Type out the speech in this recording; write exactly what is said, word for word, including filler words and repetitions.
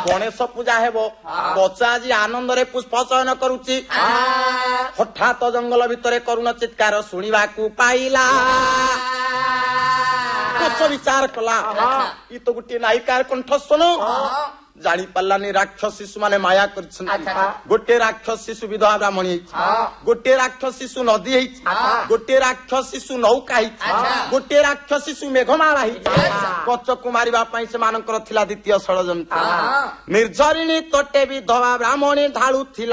ଗଣେଶ ପୂଜା ହେବ ଗଛ ଆଜି ଆନନ୍ଦରେ ପୁଷ୍ପ ଚୟନ କରୁଛି ହଠାତ୍ ଜଙ୍ଗଲ ଭିତରେ କରୁଣ ଚିତ୍କାର ଶୁଣିବାକୁ ପାଇଲା ବିଚାର କଲା ଇ ତ ଗୋଟିଏ ନାୟିକାର କଣ୍ଠ ଶୁଣ ଜାଣି ପାରିଲାନି ରାକ୍ଷସ ଶିଶୁ ମାନେ ମାୟା କରିଛନ୍ତି ଗୋଟିଏ ରାକ୍ଷସ ଶିଶୁ ବିଧବା ବ୍ରାହ୍ମଣୀ ହେଇଛି ଗୋଟିଏ ରାକ୍ଷସ ଶିଶୁ ନଦୀ ହେଇଛି ଗୋଟିଏ ରାକ୍ଷସ ଶିଶୁ ନୌକା ହେଇଛି ଗୋଟିଏ ରାକ୍ଷସ ଶିଶୁ ମେଘମାଳା ହେଇଛି ଗଛକୁ ମାରିବା ପାଇଁ ସେମାନଙ୍କର ଥିଲା ଦ୍ୱିତୀୟ ଷଡ଼ଯନ୍ତ୍ର ନିର୍ଝରିଣୀ ତୋଟେ ବିଧବା ବ୍ରାହ୍ମଣୀ ଢାଳୁଥିଲା